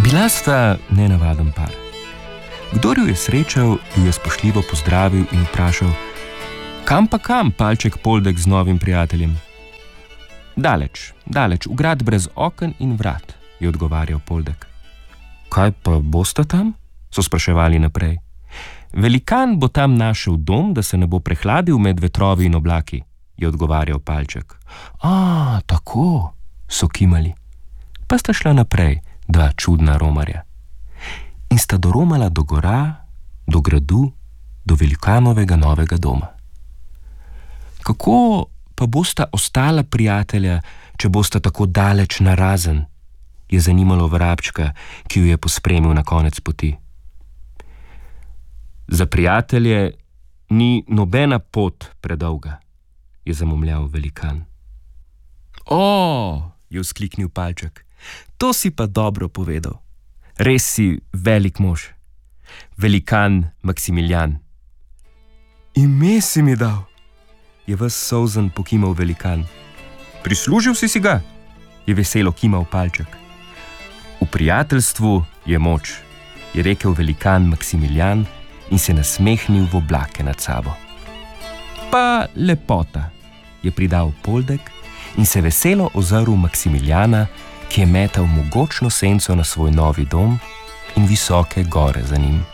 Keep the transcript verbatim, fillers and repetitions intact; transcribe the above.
Bila sta nenavaden par. Kdor ju je srečal, ju je spoštljivo pozdravil in vprašal: kam pa kam, palček Poldek z novim prijateljem? Daleč, daleč, v grad brez oken in vrat, je odgovarjal Poldek. Kaj pa boste tam? So spraševali naprej. Velikan bo tam našel dom, da se ne bo prehladil med vetrovi in oblaki, je odgovarjal palček. A, tako, so kimali. Pa sta šla naprej, dva čudna romarja. In sta doromala do gora, do gradu, do velikanovega novega doma. Kako pa bosta ostala prijatelja, če bosta tako daleč narazen, je zanimalo vrabčka, ki ju je pospremil na konec poti. Za prijatelje ni nobena pot predolga, je zamomljal velikan. O, je vzkliknil palček, to si pa dobro povedal. Res si velik mož. Velikan Maksimilijan. Ime si mi dal, je ves solzen pokimal velikan. Prislužil si si ga, je veselo kimal palček. V prijateljstvu je moč, je rekel velikan Maksimilijan in se nasmehnil v oblake nad sabo. Pa lepota, je pridal Poldek in se veselo ozrl Maksimiljana, ki je metal mogočno senco na svoj novi dom in visoke gore za njim.